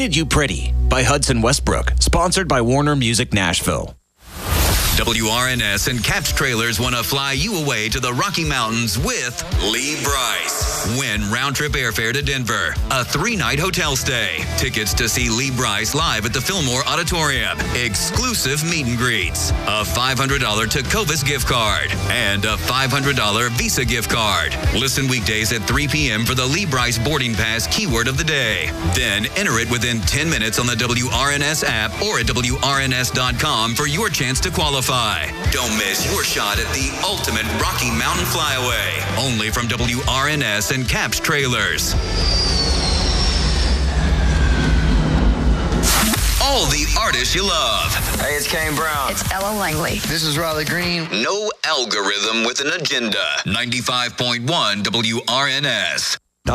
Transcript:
Painted You Pretty by Hudson Westbrook, sponsored by Warner Music Nashville. WRNS and Caps Trailers want to fly you away to the Rocky Mountains with Lee Brice. Win round-trip airfare to Denver, a 3-night hotel stay, tickets to see Lee Brice live at the Fillmore Auditorium, exclusive meet and greets, a $500 Tecovas gift card, and a $500 Visa gift card. Listen weekdays at 3 p.m. for the Lee Brice boarding pass keyword of the day. Then enter it within 10 minutes on the WRNS app or at WRNS.com for your chance to qualify. Don't miss your shot at the ultimate Rocky Mountain flyaway. Only from WRNS and Caps Trailers. All the artists you love. Hey, it's Kane Brown. It's Ella Langley. This is Riley Green. No algorithm with an agenda. 95.1 WRNS.